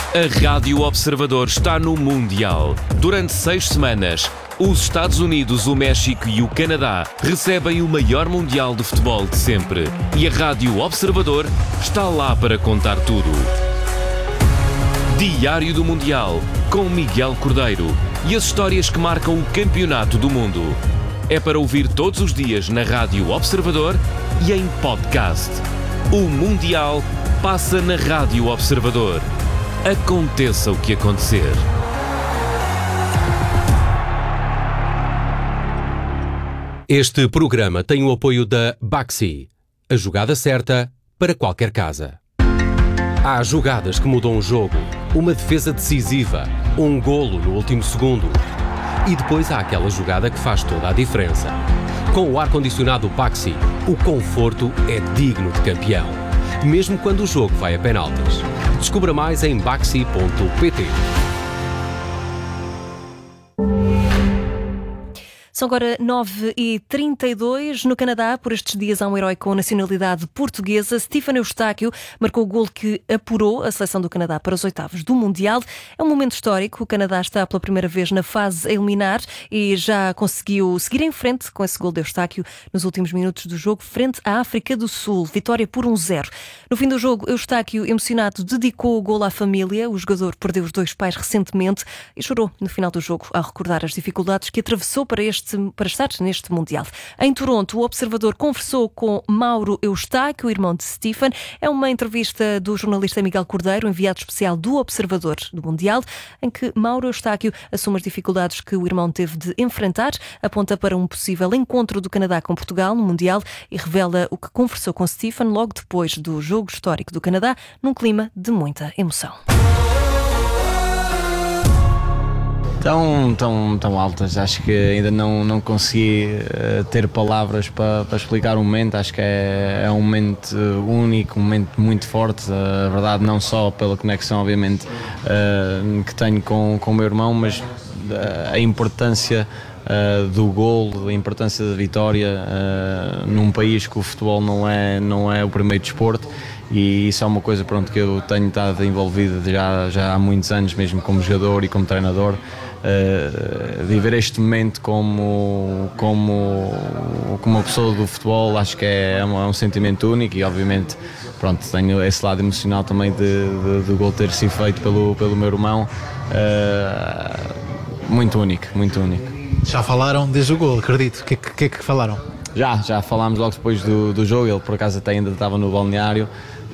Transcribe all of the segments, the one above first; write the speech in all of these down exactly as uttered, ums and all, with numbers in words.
A Rádio Observador está no Mundial. Durante seis semanas, os Estados Unidos, o México e o Canadá recebem o maior Mundial de futebol de sempre. E a Rádio Observador está lá para contar tudo. Diário do Mundial, com Miguel Cordeiro. E as histórias que marcam o campeonato do mundo. É para ouvir todos os dias na Rádio Observador e em podcast. O Mundial passa na Rádio Observador. Aconteça o que acontecer. Este programa tem o apoio da Baxi, a jogada certa para qualquer casa. Há jogadas que mudam o jogo, uma defesa decisiva, um golo no último segundo. E depois há aquela jogada que faz toda a diferença. Com o ar-condicionado Baxi, o conforto é digno de campeão, mesmo quando o jogo vai a penaltis. Descubra mais em baxi ponto pt. São agora nove e trinta e dois. No Canadá, por estes dias, há um herói com nacionalidade portuguesa. Stephen Eustáquio marcou o golo que apurou a seleção do Canadá para os oitavos do Mundial. É um momento histórico. O Canadá está pela primeira vez na fase a eliminar e já conseguiu seguir em frente com esse golo de Eustáquio nos últimos minutos do jogo, frente à África do Sul. Vitória por um zero. No fim do jogo, Eustáquio, emocionado, dedicou o golo à família. O jogador perdeu os dois pais recentemente e chorou no final do jogo ao recordar as dificuldades que atravessou para este para estar neste Mundial. Em Toronto, o Observador conversou com Mauro Eustáquio, irmão de Stephen. É uma entrevista do jornalista Miguel Cordeiro, enviado especial do Observador do Mundial, em que Mauro Eustáquio assume as dificuldades que o irmão teve de enfrentar, aponta para um possível encontro do Canadá com Portugal no Mundial e revela o que conversou com Stephen logo depois do jogo histórico do Canadá, num clima de muita emoção. Tão, tão, tão altas, acho que ainda não, não consegui uh, ter palavras para, para explicar o momento. Acho que é, é um momento único, um momento muito forte, uh, a verdade, não só pela conexão, obviamente, uh, que tenho com, com o meu irmão, mas uh, a importância uh, do golo, a importância da vitória uh, num país que o futebol não é, não é o primeiro desporto. E isso é uma coisa, pronto, que eu tenho estado envolvido já, já há muitos anos, mesmo como jogador e como treinador. Uh, viver este momento como, como, como uma pessoa do futebol, acho que é, é, um, é um sentimento único e, obviamente, pronto, tenho esse lado emocional também de, de, de gol ter sido feito pelo, pelo meu irmão. Uh, muito único, muito único. Já falaram desde o gol, acredito. O que, que, que é que falaram? Já, já falámos logo depois do, do jogo, ele por acaso até ainda estava no balneário.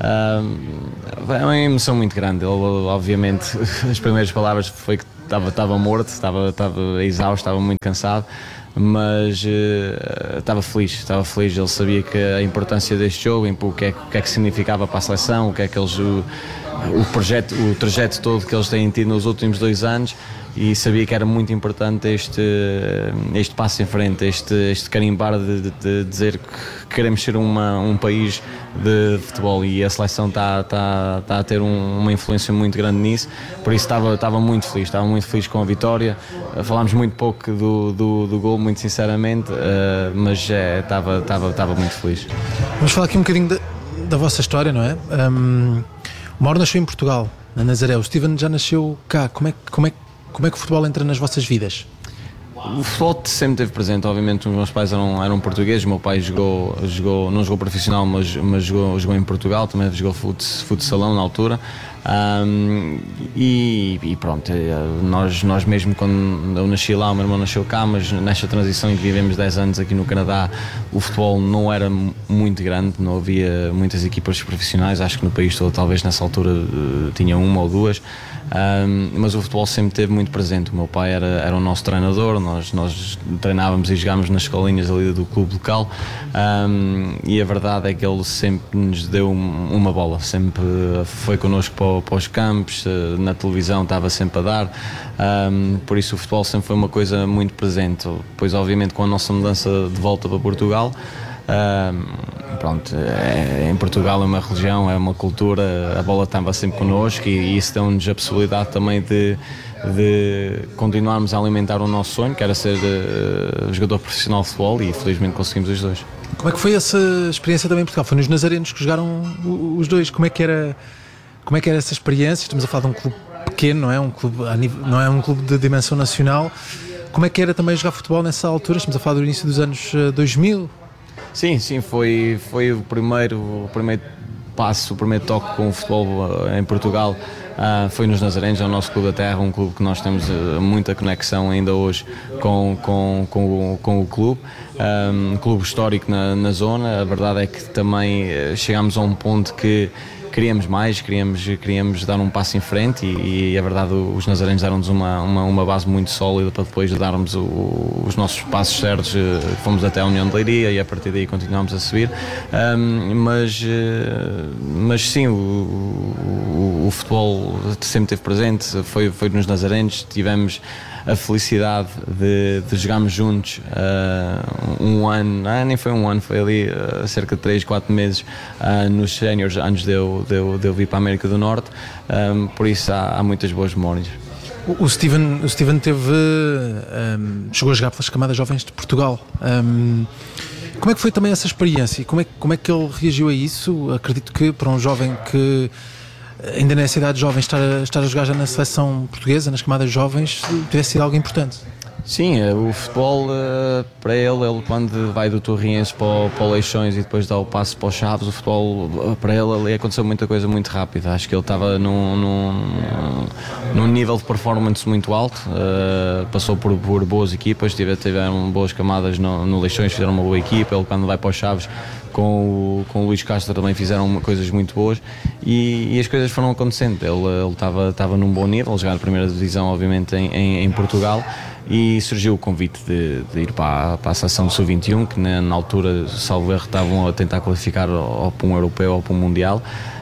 Uh, é uma emoção muito grande. Ele, obviamente, as primeiras palavras foi que estava, estava morto, estava, estava exausto, estava muito cansado, mas uh, estava feliz, estava feliz. Ele sabia que a importância deste jogo, o que é, o que, é que significava para a seleção, o que é que eles, o, o projeto, o trajeto todo que eles têm tido nos últimos dois anos. E sabia que era muito importante este, este passo em frente, este, este carimbar de, de, de dizer que queremos ser uma, um país de futebol, e a seleção está, está, está a ter um, uma influência muito grande nisso, por isso estava, estava muito feliz, estava muito feliz com a vitória. Falámos muito pouco do, do, do gol, muito sinceramente, mas é, estava, estava, estava muito feliz. Vamos falar aqui um bocadinho da, da vossa história, não é? Um, o Mauro nasceu em Portugal, na Nazaré, o Stephen já nasceu cá. Como é que como é Como é que o futebol entra nas vossas vidas? O futebol sempre esteve presente, obviamente. Os meus pais eram, eram portugueses, o meu pai jogou, jogou, não jogou profissional, mas, mas jogou, jogou em Portugal, também jogou futsalão na altura. Um, e, e pronto, nós, nós mesmo quando eu nasci lá, o meu irmão nasceu cá, mas nesta transição em que vivemos dez anos aqui no Canadá, o futebol não era muito grande, não havia muitas equipas profissionais, acho que no país todo talvez nessa altura uh, tinha uma ou duas. Um, mas o futebol sempre esteve muito presente. O meu pai era, era o nosso treinador, nós, nós treinávamos e jogávamos nas escolinhas ali do clube local, um, e a verdade é que ele sempre nos deu uma bola, sempre foi connosco para, para os campos, na televisão estava sempre a dar, um, por isso o futebol sempre foi uma coisa muito presente. Depois, obviamente, com a nossa mudança de volta para Portugal, Uh, pronto, é, em Portugal é uma religião, é uma cultura, a bola estava sempre connosco, e, e isso deu-nos a possibilidade também de, de continuarmos a alimentar o nosso sonho, que era ser uh, jogador profissional de futebol, e felizmente conseguimos os dois. Como é que foi essa experiência também em Portugal? Foi nos Nazarenos que jogaram os dois. Como é que era como é que era essa experiência? Estamos a falar de um clube pequeno, não é? Um clube a nível, não é um clube de dimensão nacional. Como é que era também jogar futebol nessa altura? Estamos a falar do início dos anos dois mil. Sim, sim, foi, foi o, primeiro, o primeiro passo, o primeiro toque com o futebol em Portugal. Uh, foi nos Nazarenos, é o nosso clube da terra, um clube que nós temos uh, muita conexão ainda hoje com, com, com, o, com o clube, um, um clube histórico na, na zona. A verdade é que também uh, chegámos a um ponto que queríamos mais, queríamos, queríamos dar um passo em frente e, e a verdade, os Nazarenos deram-nos uma, uma, uma base muito sólida para depois darmos o, os nossos passos certos. Fomos até a União de Leiria e a partir daí continuámos a subir, um, mas, mas sim, o, o, o futebol sempre esteve presente, foi, foi nos Nazarenos, tivemos a felicidade de, de jogarmos juntos uh, um ano, ah, nem foi um ano, foi ali uh, cerca de três, quatro meses uh, nos séniores antes de eu, de, eu, de eu vir para a América do Norte, um, por isso há, há muitas boas memórias. O, o, Steven, o Steven teve, um, chegou a jogar pelas camadas jovens de Portugal. Um, como é que foi também essa experiência? Como é, como é que ele reagiu a isso? Acredito que para um jovem que ainda nessa idade jovem, estar a, estar a jogar já na seleção portuguesa, nas camadas jovens, tivesse sido algo importante. Sim, o futebol para ele, ele quando vai do Torriense para o, para o Leixões e depois dá o passo para os Chaves, o futebol para ele ali aconteceu muita coisa muito rápida. Acho que ele estava num, num, num nível de performance muito alto, uh, passou por, por boas equipas, tiveram boas camadas no, no Leixões, fizeram uma boa equipa. Ele quando vai para os Chaves com o, com o Luís Castro também fizeram coisas muito boas e, e as coisas foram acontecendo. Ele estava estava num bom nível, jogar a primeira divisão obviamente em, em, em Portugal, e surgiu o convite de, de ir para a, para a seleção do sub vinte e um, que na, na altura, salvo erro, estavam a tentar qualificar ou para um europeu ou para um mundial.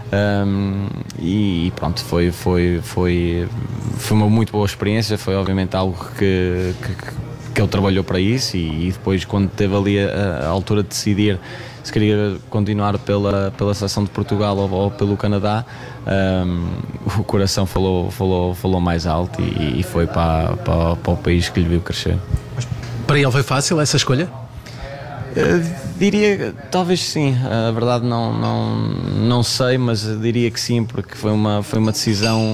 Um, e, e pronto, foi, foi, foi, foi uma muito boa experiência, foi obviamente algo que, que, que ele trabalhou para isso, e, e depois quando teve ali a, a altura de decidir se queria continuar pela, pela seleção de Portugal ou, ou pelo Canadá, um, o coração falou, falou, falou mais alto e, e foi para, para, para o país que lhe viu crescer. Mas para ele foi fácil essa escolha? Uh, diria, talvez sim, a verdade não, não, não sei, mas diria que sim, porque foi uma, foi uma decisão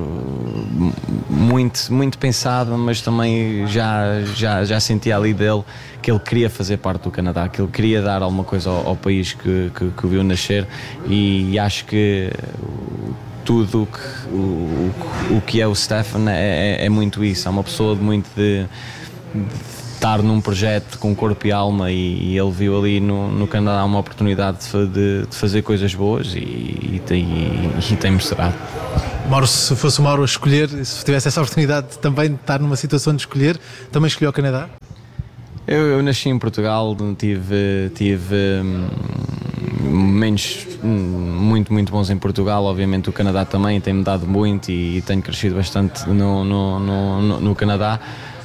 uh, muito, muito pensada, mas também já, já, já sentia ali dele que ele queria fazer parte do Canadá, que ele queria dar alguma coisa ao, ao país que, que, que o viu nascer, e, e acho que tudo que, o, o que é o Stefan é, é, é muito isso, é uma pessoa de muito de, de estar num projeto com corpo e alma, e, e ele viu ali no, no Canadá uma oportunidade de, de, de fazer coisas boas, e, e, tem, e, e tem mostrado. Mauro, se fosse o Mauro a escolher, se tivesse essa oportunidade também de estar numa situação de escolher, também escolheu o Canadá? Eu, eu nasci em Portugal, tive, tive hum, momentos muito, muito bons em Portugal. Obviamente o Canadá também tem-me dado muito, e, e tenho crescido bastante no, no, no, no Canadá.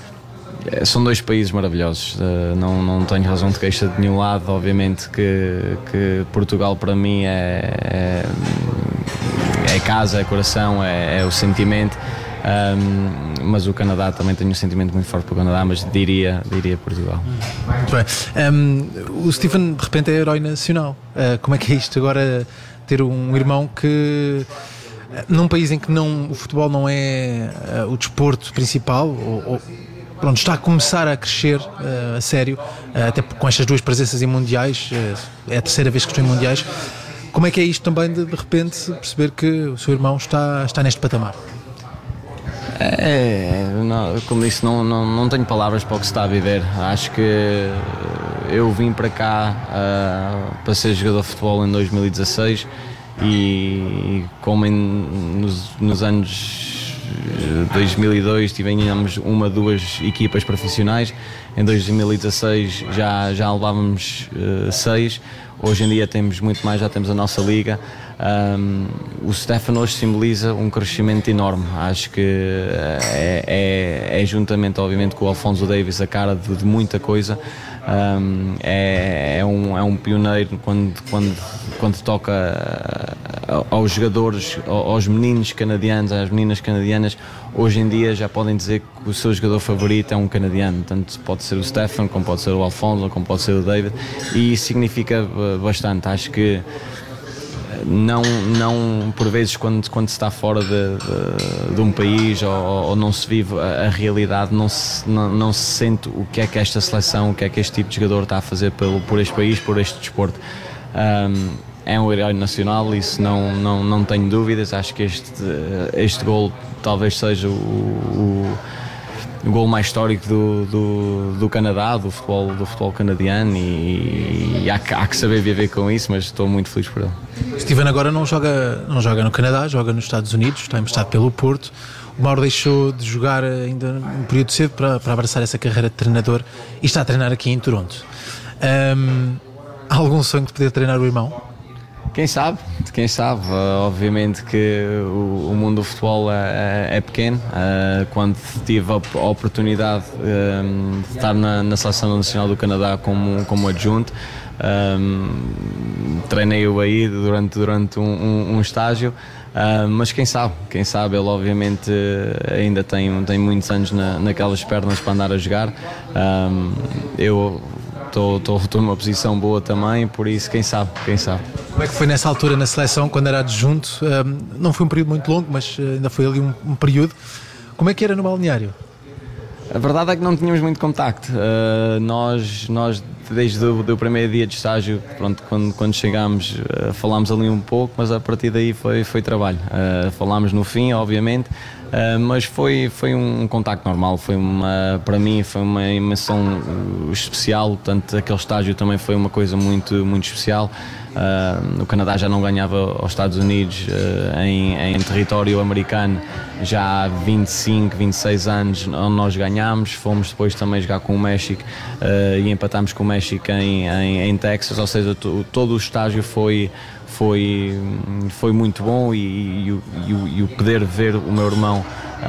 São dois países maravilhosos, não, não tenho razão de queixa de nenhum lado. Obviamente que, que Portugal para mim é, é, é casa, é coração, é, é o sentimento, um, mas o Canadá também tem um sentimento muito forte para o Canadá, mas diria, diria Portugal. Muito bem. Um, o Steven de repente é herói nacional. Uh, como é que é isto agora, ter um irmão que num país em que não, o futebol não é uh, o desporto principal, ou, ou pronto, está a começar a crescer uh, a sério, uh, até com estas duas presenças em mundiais, uh, é a terceira vez que estou em mundiais. Como é que é isto também de, de repente perceber que o seu irmão está, está neste patamar? É, não, como disse, não, não, não tenho palavras para o que se está a viver. Acho que eu vim para cá uh, para ser jogador de futebol em dois mil e dezasseis, e como em, nos, nos anos dois mil e dois tivemos uma, duas equipas profissionais, em dois mil e dezasseis já, já levávamos uh, seis, hoje em dia temos muito mais, já temos a nossa liga. Um, o Stefan hoje simboliza um crescimento enorme. Acho que é, é, é juntamente obviamente com o Alphonso Davies a cara de, de muita coisa. Um, é, é, um, é um pioneiro quando, quando, quando toca aos jogadores, aos meninos canadianos, às meninas canadianas. Hoje em dia já podem dizer que o seu jogador favorito é um canadiano, tanto pode ser o Stefan, como pode ser o Alphonso, como pode ser o David, e isso significa bastante. Acho que não, não por vezes quando, quando se está fora de, de, de um país ou, ou não se vive a, a realidade, não se, não, não se sente o que é que esta seleção, o que é que este tipo de jogador está a fazer pelo, por este país, por este desporto. Um, é um herói nacional, isso não, não, não tenho dúvidas. Acho que este, este gol talvez seja o, o o gol mais histórico do, do, do Canadá, do futebol, do futebol canadiano, e, e há, há que saber viver com isso, mas estou muito feliz por ele. Steven agora não joga, não joga no Canadá, joga nos Estados Unidos, está emprestado pelo Porto. O Mauro deixou de jogar ainda um período cedo para, para abraçar essa carreira de treinador e está a treinar aqui em Toronto. Um, há algum sonho de poder treinar o irmão? Quem sabe, quem sabe, uh, obviamente que o, o mundo do futebol é, é pequeno. Uh, quando tive a, a oportunidade um, de estar na, na Seleção Nacional do Canadá como, como adjunto, um, treinei-o aí durante, durante um, um, um estágio, uh, mas quem sabe, quem sabe, ele obviamente ainda tem, tem muitos anos na, naquelas pernas para andar a jogar. Um, eu Estou numa posição boa também, por isso quem sabe, quem sabe. Como é que foi nessa altura na seleção, quando era adjunto? Um, não foi um período muito longo, mas ainda foi ali um, um período. Como é que era no balneário? A verdade é que não tínhamos muito contacto. Uh, nós, nós, desde o do primeiro dia de estágio, pronto, quando, quando chegámos, uh, falámos ali um pouco, mas a partir daí foi, foi trabalho. Uh, falámos no fim, obviamente, uh, mas foi, foi um contacto normal. Foi uma, para mim foi uma emoção especial, portanto aquele estágio também foi uma coisa muito, muito especial. Uh, o Canadá já não ganhava aos Estados Unidos uh, em, em território americano já há vinte e cinco, vinte e seis anos, onde nós ganhámos. Fomos depois também jogar com o México uh, e empatámos com o México em, em, em Texas, ou seja, to, todo o estágio foi, foi, foi muito bom, e, e, e, e, e o poder ver o meu irmão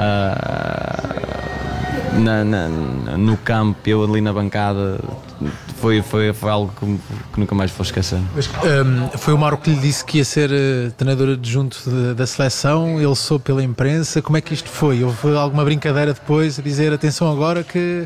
uh, na, na, no campo, eu ali na bancada, Foi, foi, foi algo que, que nunca mais vou esquecer. Mas, um, foi o Mauro que lhe disse que ia ser uh, treinador adjunto de, da seleção, ele soube pela imprensa. Como é que isto foi? Houve alguma brincadeira depois a dizer atenção agora que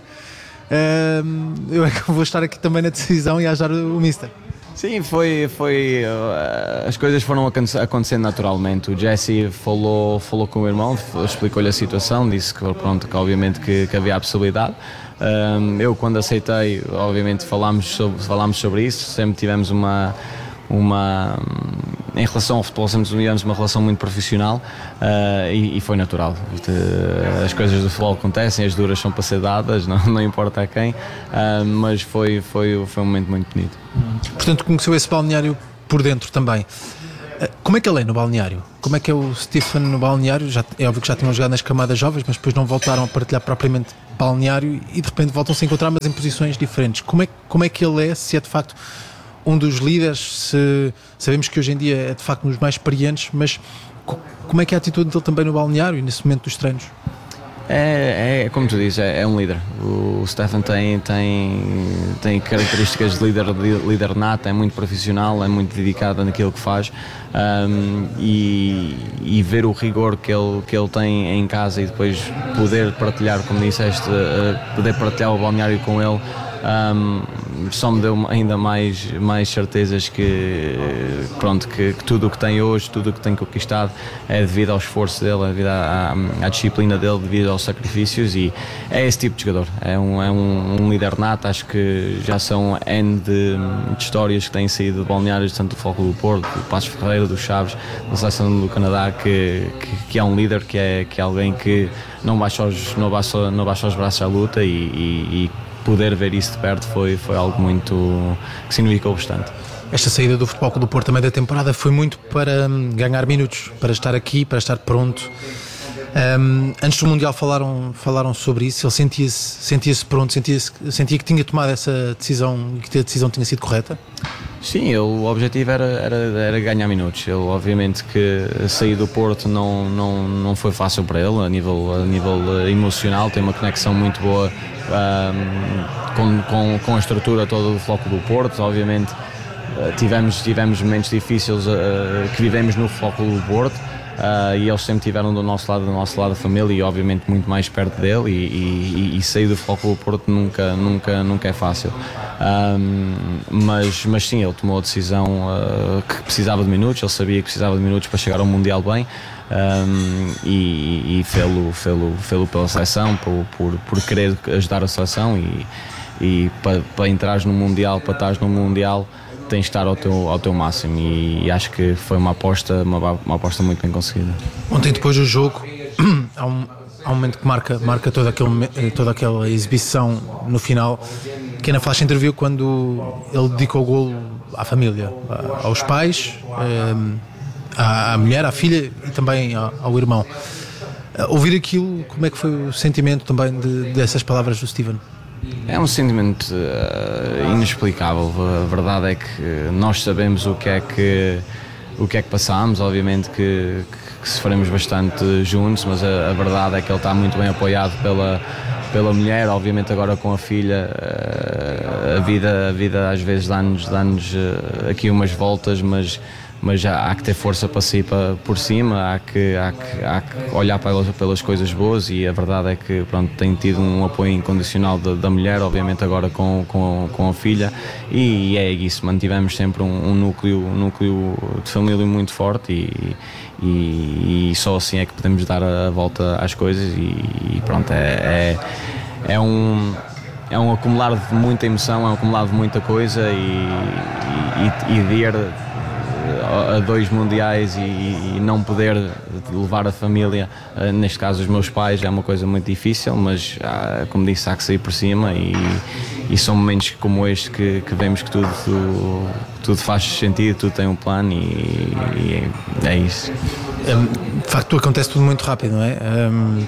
uh, eu é que vou estar aqui também na decisão e a ajudar o Mister? Sim, foi, foi, uh, as coisas foram acontecendo naturalmente. O Jesse falou, falou com o irmão, explicou-lhe a situação, disse que, pronto, que obviamente que, que havia a possibilidade. Um, eu, quando aceitei, obviamente falámos sobre, falámos sobre isso, sempre tivemos uma, uma em relação ao futebol, sempre tivemos uma relação muito profissional, uh, e, e foi natural. As coisas do futebol acontecem, as duras são para ser dadas, não, não importa a quem, uh, mas foi, foi, foi um momento muito bonito. Portanto, conheceu esse balneário por dentro também. Como é que ele é no balneário? Como é que é o Stephen no balneário? Já, é óbvio que já tinham jogado nas camadas jovens, mas depois não voltaram a partilhar propriamente balneário e de repente voltam-se a encontrar, mas em posições diferentes. Como é, como é que ele é, se é de facto um dos líderes, se sabemos que hoje em dia é de facto um dos mais experientes, mas como é que é a atitude dele também no balneário e nesse momento dos treinos? É, é como tu dizes, é, é um líder. O Stephen tem, tem, tem características de líder, de líder nato, é muito profissional, é muito dedicado naquilo que faz, um, e, e ver o rigor que ele, que ele tem em casa e depois poder partilhar, como disseste, uh, poder partilhar o balneário com ele, um, só me deu ainda mais, mais certezas que, pronto, que, que tudo o que tem hoje, tudo o que tem conquistado é devido ao esforço dele, é devido à, à, à disciplina dele, devido aos sacrifícios, e é esse tipo de jogador, é um, é um, um líder nato. Acho que já são N de, de histórias que têm saído de balneários, tanto do Flóculo do Porto, do Passos Ferreira, do Chaves, da seleção do Canadá, que, que, que é um líder, que é, que é alguém que não baixa os, não baixa, não baixa os braços à luta, e, e, e poder ver isso de perto foi, foi algo muito que significou bastante. Esta saída do Futebol Clube do Porto também da temporada foi muito para um, ganhar minutos, para estar aqui, para estar pronto. Um, antes do Mundial falaram, falaram sobre isso, ele sentia-se, sentia-se pronto, sentia-se, sentia que tinha tomado essa decisão e que a decisão tinha sido correta? Sim, ele, o objetivo era, era, era ganhar minutos. Ele, obviamente que sair do Porto não, não, não foi fácil para ele, a nível, a nível emocional, tem uma conexão muito boa um, com, com, com a estrutura toda do Flóculo do Porto. Obviamente tivemos, tivemos momentos difíceis uh, que vivemos no Flóculo do Porto, uh, e eles sempre estiveram do nosso lado, do nosso lado da família e obviamente muito mais perto dele, e, e, e sair do Futebol Clube do Porto nunca, nunca, nunca é fácil. Um, mas, mas sim, ele tomou a decisão uh, que precisava de minutos, ele sabia que precisava de minutos para chegar ao Mundial bem. Um, e, e fê-lo, fê-lo, fê-lo pela seleção, por, por, por querer ajudar a seleção, e, e para, para entrares no Mundial, para estares no Mundial, tens de estar ao teu, ao teu máximo, e, e acho que foi uma aposta, uma, uma aposta muito bem conseguida. Ontem, depois do jogo, há um, há um momento que marca, marca toda, aquele, toda aquela exibição no final, que é na flash interview, quando ele dedica o golo à família, aos pais, um, à mulher, à filha e também ao irmão. Ouvir aquilo, como é que foi o sentimento também de, dessas palavras do Steven? É um sentimento uh, inexplicável. A verdade é que nós sabemos o que é que, o que, é que passámos, obviamente que, que sofremos bastante juntos, mas a, a verdade é que ele está muito bem apoiado pela, pela mulher, obviamente agora com a filha. Uh, a, vida, a vida às vezes dá-nos, dá-nos uh, aqui umas voltas, mas mas há, há que ter força para sair para, por cima, há que, há que, há que olhar pelas, pelas coisas boas, e a verdade é que pronto, tem tido um apoio incondicional da, da mulher, obviamente agora com, com, com a filha, e, e é isso, mantivemos sempre um, um, núcleo, um núcleo de família muito forte, e, e, e só assim é que podemos dar a volta às coisas, e, e pronto, é, é, é um... É um acumular de muita emoção, é um acumular de muita coisa, e, e, e ir a dois mundiais e, e não poder levar a família, neste caso os meus pais, é uma coisa muito difícil, mas como disse, há que sair por cima, e, e são momentos como este que, que vemos que tudo, tudo, tudo faz sentido, tudo tem um plano, e, e é isso. De facto, acontece tudo muito rápido, não é? Um...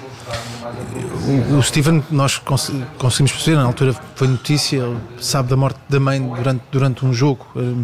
O Steven, nós conseguimos perceber, na altura foi notícia, ele sabe da morte da mãe durante, durante um jogo. Uh,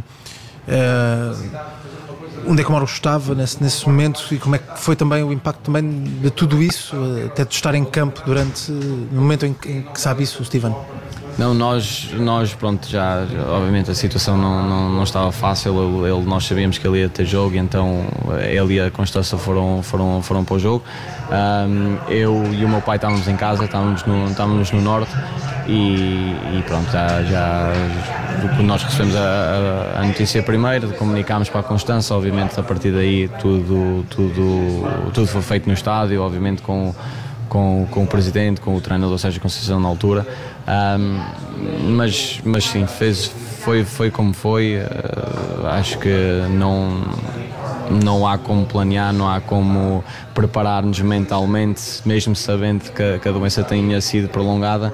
onde é que o Mauro estava nesse, nesse momento, e como é que foi também o impacto também de tudo isso, até de estar em campo durante, no momento em que, em que sabe isso o Steven? Não, nós, nós pronto, já, obviamente a situação não, não, não estava fácil, ele, nós sabíamos que ele ia ter jogo, então ele e a Constança foram, foram, foram para o jogo. Um, eu e o meu pai estávamos em casa, estávamos no, estávamos no norte, e, e pronto, já, já nós recebemos a, a notícia primeiro, comunicámos para a Constança, obviamente a partir daí tudo, tudo, tudo foi feito no estádio, obviamente com Com, com o presidente, com o treinador Sérgio Conceição na altura, um, mas, mas sim, fez, foi, foi como foi. Uh, acho que não, não há como planear, não há como preparar-nos mentalmente, mesmo sabendo que, que a doença tenha sido prolongada.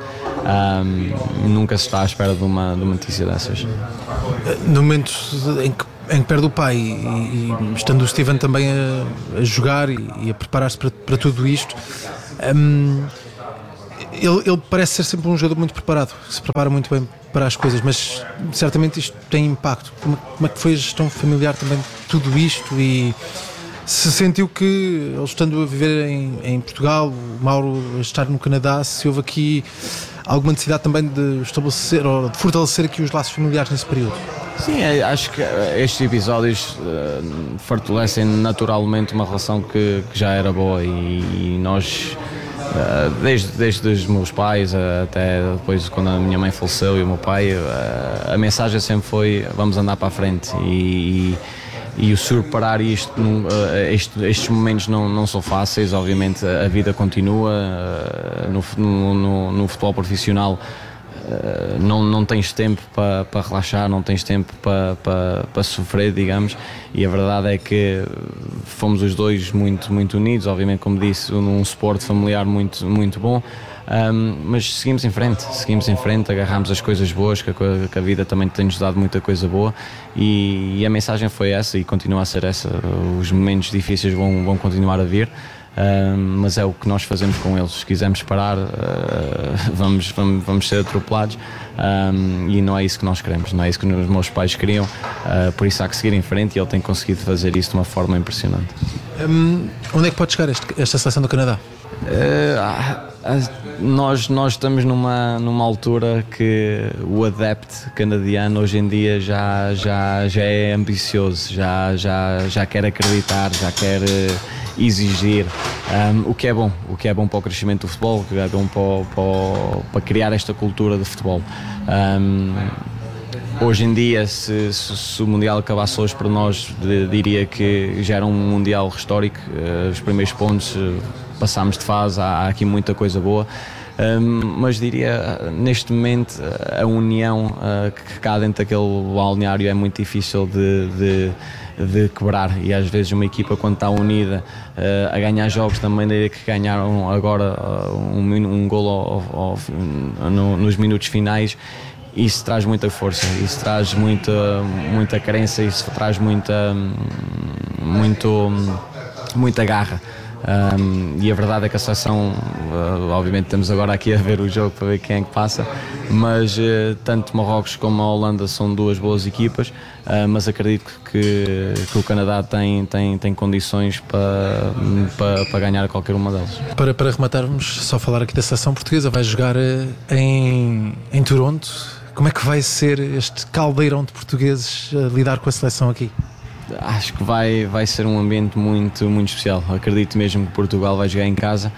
Um, nunca se está à espera de uma, de uma notícia dessas. No momento em que em que perde o pai, e, e estando o Steven também a, a jogar e, e a preparar-se para, para tudo isto, um, ele, ele parece ser sempre um jogador muito preparado, que se prepara muito bem para as coisas, mas certamente isto tem impacto. Como, como é que foi a gestão familiar também de tudo isto, e se sentiu que, ele estando a viver em, em Portugal, o Mauro a estar no Canadá, se houve aqui alguma necessidade também de estabelecer ou de fortalecer aqui os laços familiares nesse período? Sim, acho que estes episódios uh, fortalecem naturalmente uma relação que, que já era boa, e, e nós, uh, desde, desde os meus pais uh, até depois quando a minha mãe faleceu e o meu pai, uh, a mensagem sempre foi: vamos andar para a frente, e, e, e o superar isto, uh, este, estes momentos não, não são fáceis, obviamente a vida continua, uh, no, no, no futebol profissional. Uh, não, não tens tempo para pa relaxar, não tens tempo para pa, pa sofrer, digamos, e a verdade é que fomos os dois muito, muito unidos, obviamente, como disse, num suporte familiar muito, muito bom, um, mas seguimos em frente, seguimos em frente, agarramos as coisas boas, que a, que a vida também tem-nos dado muita coisa boa, e, e a mensagem foi essa e continua a ser essa. Os momentos difíceis vão, vão continuar a vir. Uh, mas é o que nós fazemos com eles. Se quisermos parar, uh, vamos, vamos, vamos ser atropelados, um, e não é isso que nós queremos, não é isso que os meus pais queriam, uh, por isso há que seguir em frente, e ele tem conseguido fazer isso de uma forma impressionante. Um, onde é que pode chegar este, esta seleção do Canadá? Uh, Nós, nós estamos numa, numa altura que o adepto canadiano hoje em dia já, já, já é ambicioso, já, já, já quer acreditar, já quer exigir, um, o que é bom, o que é bom para o crescimento do futebol, o que é bom para, para, para criar esta cultura de futebol. Um, hoje em dia, se, se, se o Mundial acabasse hoje para nós, de, diria que já era um Mundial histórico, uh, os primeiros pontos, uh, passámos de fase, há, há aqui muita coisa boa. Um, mas diria, neste momento, a união uh, que cá dentro daquele balneário é muito difícil de, de, de quebrar, e às vezes uma equipa, quando está unida uh, a ganhar jogos, também diria que ganharam agora uh, um, um golo ao, ao, no, nos minutos finais. Isso traz muita força, isso traz muita, muita crença, isso traz muita, muito, muita garra. Um, e a verdade é que a seleção, uh, obviamente estamos agora aqui a ver o jogo para ver quem é que passa, mas uh, tanto Marrocos como a Holanda são duas boas equipas, uh, mas acredito que, que o Canadá tem, tem, tem condições para, para, para ganhar qualquer uma delas. Para, para rematarmos, só falar aqui da seleção portuguesa, vai jogar uh, em, em Toronto. Como é que vai ser este caldeirão de portugueses uh, lidar com a seleção aqui? Acho que vai, vai ser um ambiente muito, muito especial. Acredito mesmo que Portugal vai jogar em casa.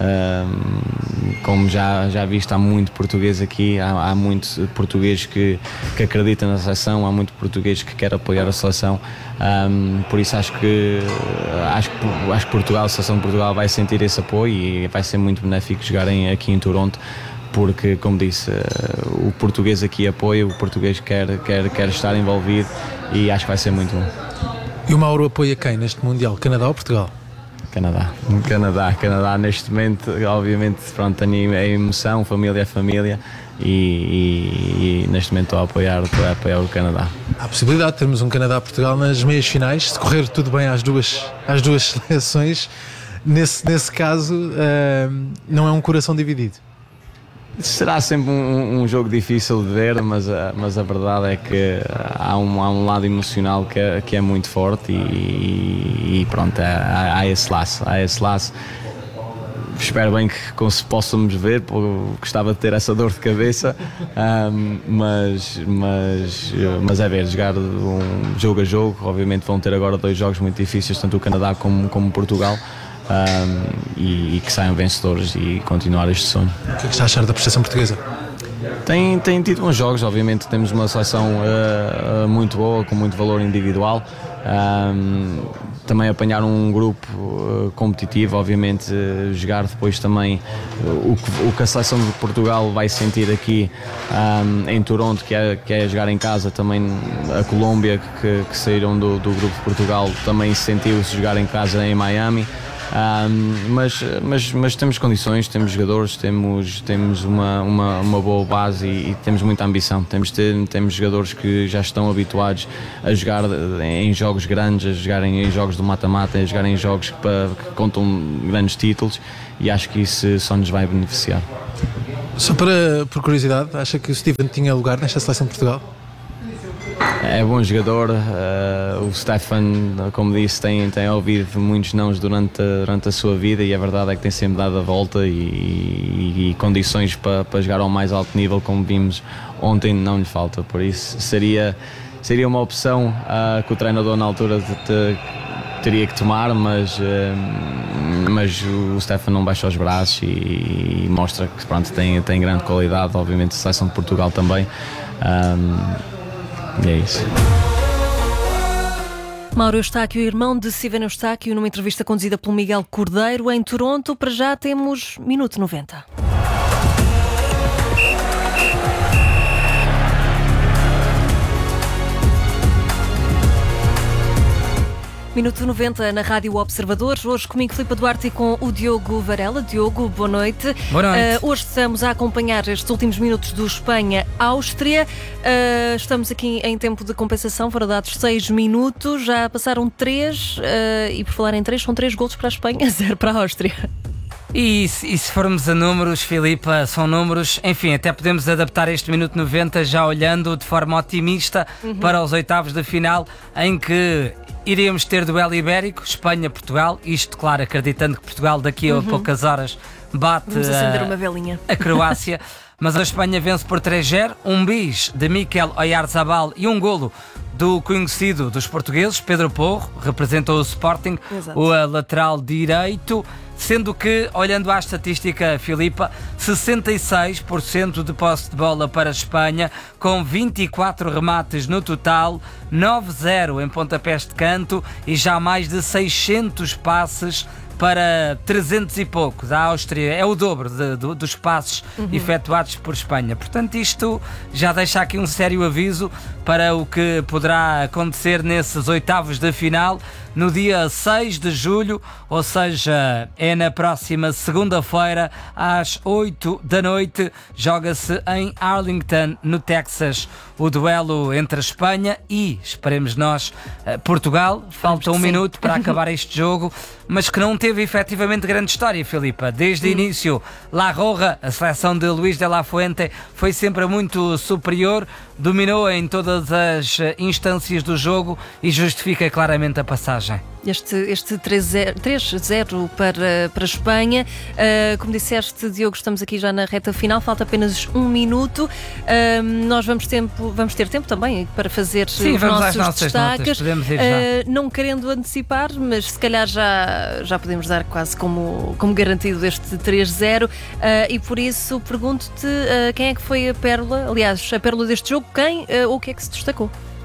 Um, como já, já viste, há muito português aqui, há, há muito português que, que acredita na seleção, há muito português que quer apoiar a seleção. Um, por isso acho que, acho, que, acho que Portugal, a seleção de Portugal vai sentir esse apoio e vai ser muito benéfico jogarem aqui em Toronto, porque, como disse, o português aqui apoia, o português quer, quer, quer estar envolvido, e acho que vai ser muito bom. E o Mauro apoia quem neste Mundial? Canadá ou Portugal? Canadá, Canadá, Canadá neste momento, obviamente, pronto, tenho a emoção, família é família, e, e, e neste momento estou a apoiar, estou a apoiar o Canadá. Há a possibilidade de termos um Canadá-Portugal nas meias finais, se correr tudo bem às duas, às duas seleções. Nesse, nesse caso, uh, não é um coração dividido? Será sempre um, um jogo difícil de ver, mas, mas a verdade é que há um, há um lado emocional que é, que é muito forte, e, e pronto, há, há esse laço, há esse laço. Espero bem que possamos ver, gostava de ter essa dor de cabeça, um, mas, mas, mas é ver, jogar um jogo a jogo. Obviamente vão ter agora dois jogos muito difíceis, tanto o Canadá como, como Portugal. Um, e, e que saiam vencedores e continuar este sonho. O que é que está a achar da prestação portuguesa? Tem, tem tido bons jogos, obviamente temos uma seleção uh, uh, muito boa, com muito valor individual. Um, também apanhar um grupo uh, competitivo, obviamente uh, jogar depois também uh, o, que, o que a seleção de Portugal vai sentir aqui um, em Toronto, que é, que é jogar em casa. Também a Colômbia, que, que saíram do, do grupo de Portugal, também sentiu-se jogar em casa em Miami. Um, mas, mas, mas temos condições, temos jogadores, temos, temos uma, uma, uma boa base, e, e temos muita ambição. Temos, ter, temos jogadores que já estão habituados a jogar em jogos grandes, a jogarem em jogos do mata-mata, a jogarem em jogos que, que contam grandes títulos, e acho que isso só nos vai beneficiar. Só para, por curiosidade, acha que o Steven tinha lugar nesta seleção de Portugal? É bom jogador, uh, o Stefan, como disse, tem, tem ouvido muitos nãos durante, durante a sua vida, e a verdade é que tem sempre dado a volta, e, e, e condições para, para jogar ao mais alto nível, como vimos ontem, não lhe falta. Por isso seria, seria uma opção uh, que o treinador na altura de, de, teria que tomar, mas, uh, mas o Stefan não baixa os braços, e, e mostra que pronto, tem, tem grande qualidade. Obviamente a seleção de Portugal também. Um, E é isso. Mauro Eustáquio, irmão de Steven Eustáquio, numa entrevista conduzida pelo Miguel Cordeiro em Toronto. Para já temos Minuto noventa. Minuto noventa na Rádio Observador. Hoje comigo Filipe Duarte e com o Diogo Varela. Diogo, boa noite. Boa noite. Uh, hoje estamos a acompanhar estes últimos minutos do Espanha-Áustria. Uh, estamos aqui em tempo de compensação, foram dados seis minutos, já passaram três, uh, e por falar em três, são três golos para a Espanha, zero para a Áustria. E, e se formos a números, Filipa, são números, enfim, até podemos adaptar este Minuto noventa já olhando de forma otimista uhum. para os oitavos de final, em que iríamos ter duelo ibérico, Espanha-Portugal, isto, claro, acreditando que Portugal daqui a uhum. poucas horas bate Vamos acender a, uma velinha. a Croácia. Mas a Espanha vence por três zero, um bis de Mikel Oyarzabal e um golo do conhecido dos portugueses, Pedro Porro, representou o Sporting, Exato. o lateral direito, sendo que, olhando à estatística, Filipa, sessenta e seis por cento de posse de bola para a Espanha, com vinte e quatro remates no total, nove zero em pontapés de canto e já mais de seiscentos passes para trezentos e poucos. A Áustria é o dobro de, de, dos passos uhum. efetuados por Espanha. Portanto, isto já deixa aqui um sério aviso para o que poderá acontecer nesses oitavos de final no dia seis de julho, ou seja, é na próxima segunda-feira às oito da noite. Joga-se em Arlington, no Texas, o duelo entre a Espanha e, esperemos nós, Portugal. Falta um sim. minuto para acabar este jogo, mas que não teve efetivamente grande história, Filipa. Desde o hum. início, La Roja, a seleção de Luís de la Fuente, foi sempre muito superior, dominou em todas as instâncias do jogo e justifica claramente a passagem. Este, este três zero para, para a Espanha. Uh, como disseste, Diogo, estamos aqui já na reta final, falta apenas um minuto. Uh, nós vamos, tempo, vamos ter tempo também para fazer Sim, os vamos nossos às nossas destaques. Notas. Podemos ir já. Uh, não querendo antecipar, mas se calhar já, já podemos dar quase como, como garantido este três zero. Uh, e por isso pergunto-te uh, quem é que foi a pérola, aliás, a pérola deste jogo, quem uh, ou o que é que se destacou?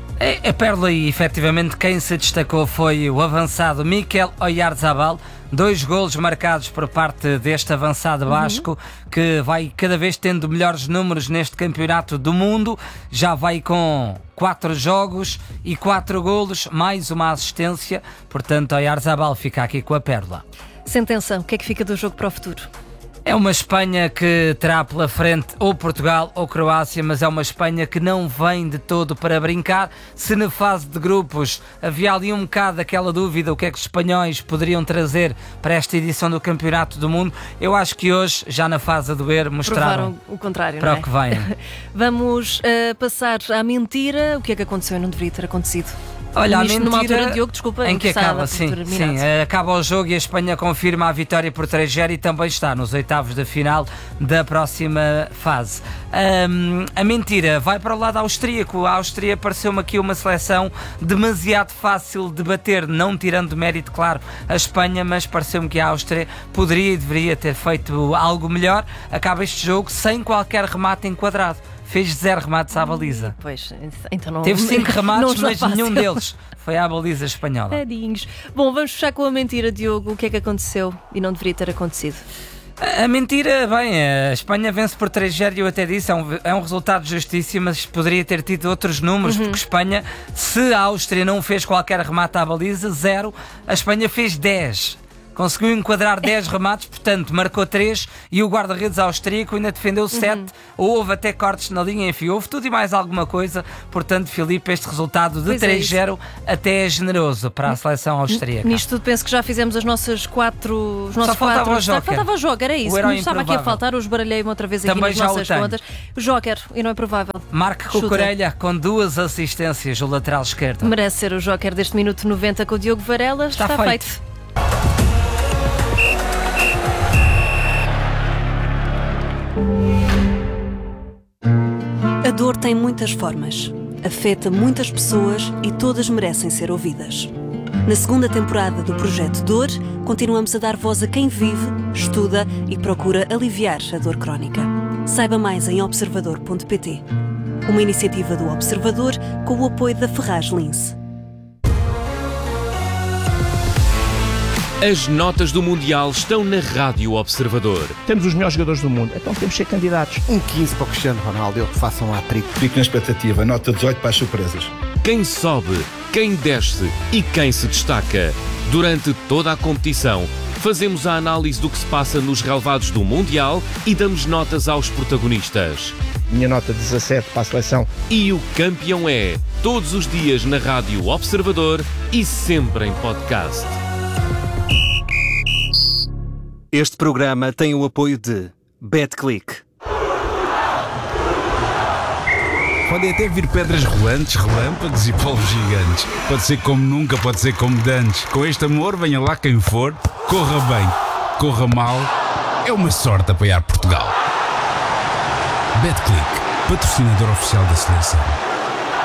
A pérola e efetivamente quem se destacou foi o avançado Mikel Oyarzabal. Dois golos marcados por parte deste avançado basco uhum. que vai cada vez tendo melhores números neste campeonato do mundo. Já vai com quatro jogos e quatro golos, mais uma assistência. Portanto, Oyarzabal fica aqui com a pérola. Sentença, o que é que fica do jogo para o futuro? É uma Espanha que terá pela frente ou Portugal ou Croácia, mas é uma Espanha que não vem de todo para brincar. Se na fase de grupos havia ali um bocado aquela dúvida o que é que os espanhóis poderiam trazer para esta edição do Campeonato do Mundo, eu acho que hoje, já na fase a doer, mostraram Provaram o contrário, para não é? o que vem. Vamos uh, passar à mentira. O que é que aconteceu e não deveria ter acontecido? Olha, a Isto mentira numa altura, Diogo, desculpa, em que acaba, sim, sim, acaba o jogo e a Espanha confirma a vitória por três zero e também está nos oitavos da final da próxima fase. Um, a mentira vai para o lado austríaco. A Áustria pareceu-me aqui uma seleção demasiado fácil de bater, não tirando de mérito, claro, a Espanha, mas pareceu-me que a Áustria poderia e deveria ter feito algo melhor. Acaba este jogo sem qualquer remate enquadrado. Fez zero remates à baliza. Pois, então não. Teve cinco remates, mas fácil. nenhum deles foi à baliza espanhola. Tadinhos. Bom, vamos fechar com a mentira, Diogo. O que é que aconteceu e não deveria ter acontecido? A mentira, bem, a Espanha vence por três zero e eu até disse, é um, é um resultado justíssimo, mas poderia ter tido outros números, uhum. porque Espanha, se a Áustria não fez qualquer remate à baliza, zero, a Espanha fez dez. Conseguiu enquadrar dez remates, portanto marcou três e o guarda-redes austríaco ainda defendeu sete. Uhum. Houve até cortes na linha, enfim, houve tudo e mais alguma coisa. Portanto, Filipe, este resultado de três zero é até é generoso para a seleção austríaca. Nisto tudo penso que já fizemos as nossas quatro... Os nossos Só faltava quatro, o Joker. Faltava o Joker, era isso. O Me estava aqui a faltar, os baralhei-me outra vez aqui Também nas já nossas o contas. O Joker, e não é provável. Marque Cucurella com duas assistências, o lateral esquerdo. Merece ser o Joker deste minuto noventa com o Diogo Varela. Está, Está feito. feito. A dor tem muitas formas, afeta muitas pessoas e todas merecem ser ouvidas. Na segunda temporada do Projeto Dor, continuamos a dar voz a quem vive, estuda e procura aliviar a dor crónica. Saiba mais em observador ponto pt. Uma iniciativa do Observador com o apoio da Ferraz Lince. As notas do Mundial estão na Rádio Observador. Temos os melhores jogadores do mundo, então temos que ser candidatos. Um quinze para o Cristiano Ronaldo, eu que faça um hat-trick. Fico na expectativa, nota dezoito para as surpresas. Quem sobe, quem desce e quem se destaca. Durante toda a competição, fazemos a análise do que se passa nos relevados do Mundial e damos notas aos protagonistas. Minha nota dezassete para a seleção. E o campeão é, todos os dias na Rádio Observador e sempre em podcast. Este programa tem o apoio de BetClick. Podem até vir pedras rolantes, relâmpagos e polvos gigantes. Pode ser como nunca, pode ser como dantes. Com este amor, venha lá quem for, corra bem, corra mal, É uma sorte apoiar Portugal. Betclic, patrocinador oficial da seleção.